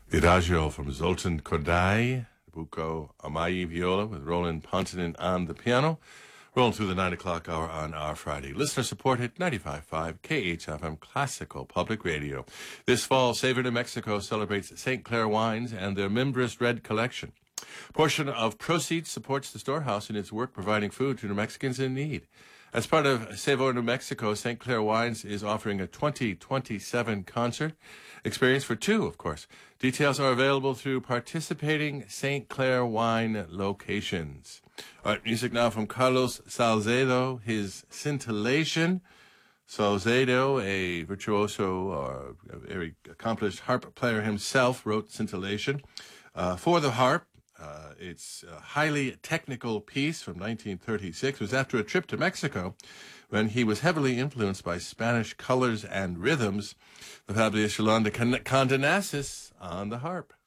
Adagio from Zoltan Kodály, Nabucco Amayi viola with Roland Pontonen on the piano. Rolling through the 9 o'clock hour on our Friday. Listener supported 95.5 KHFM Classical Public Radio. This fall, Savor New Mexico celebrates St. Clair Wines and their Mimbres Red Collection. Portion of proceeds supports the storehouse in its work providing food to New Mexicans in need. As part of Savor New Mexico, St. Clair Wines is offering a 2027 concert experience for two, of course. Details are available through participating St. Clair wine locations. All right, music now from Carlos Salcedo, his Scintillation. Salcedo, a virtuoso or a very accomplished harp player himself, wrote Scintillation for the harp. It's a highly technical piece from 1936. It was after a trip to Mexico when he was heavily influenced by Spanish colors and rhythms. The fabulous Yolanda Condenasis on the harp.